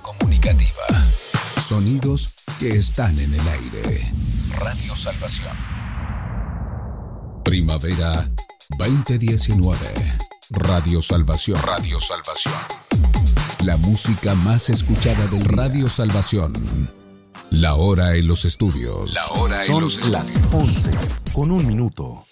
comunicativa. Sonidos que están en el aire. Radio Salvación. Primavera 2019. Radio Salvación. Radio Salvación. La música más escuchada del Radio Salvación. La hora en los estudios. La hora en los estudios. Son las 11:01.